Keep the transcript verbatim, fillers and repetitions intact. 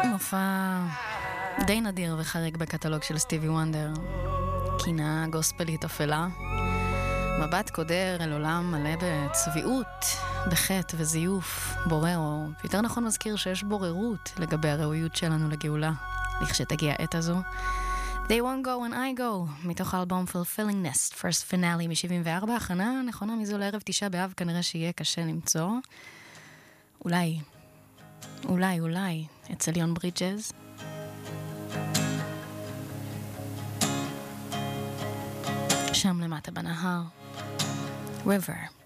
מופע די נדיר וחריג בקטלוג של סטיבי וונדר. קינה גוספלית אפלה, מבט קודר אל עולם מלא בצביעות, בחטא וזיוף, בורר, או יותר נכון מזכיר שיש בוררות לגבי הראויות שלנו לגאולה, לכשתגיע העת הזו. They won't go when I go, מתוך האלבום Fulfilling Nest, First Finale מ-שבעים וארבע, הכנה נכונה מזו לערב תשעה באב, כנראה שיהיה קשה למצוא. אולי, אולי, אולי, אצל ליאון ברידג'ז. שם למטה בנהר, River.